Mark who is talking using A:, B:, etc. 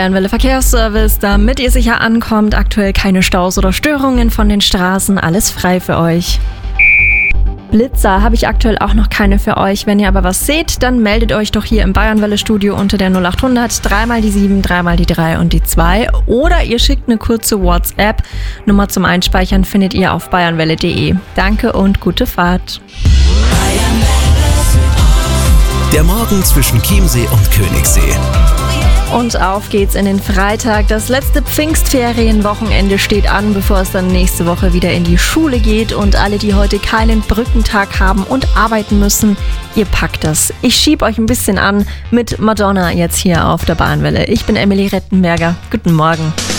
A: Bayernwelle Verkehrsservice, damit ihr sicher ankommt. Aktuell keine Staus oder Störungen von den Straßen, alles frei für euch. Blitzer habe ich aktuell auch noch keine für euch. Wenn ihr aber was seht, dann meldet euch doch hier im Bayernwelle-Studio unter der 0800 3 mal die 7, 3 mal die 3 und die 2. Oder ihr schickt eine kurze WhatsApp. Nummer zum Einspeichern findet ihr auf bayernwelle.de. Danke und gute Fahrt.
B: Der Morgen zwischen Chiemsee und Königssee.
A: Und auf geht's in den Freitag. Das letzte Pfingstferienwochenende steht an, bevor es dann nächste Woche wieder in die Schule geht. Und alle, die heute keinen Brückentag haben und arbeiten müssen, ihr packt das. Ich schieb euch ein bisschen an mit Madonna jetzt hier auf der Bahnwelle. Ich bin Emily Rettenberger. Guten Morgen.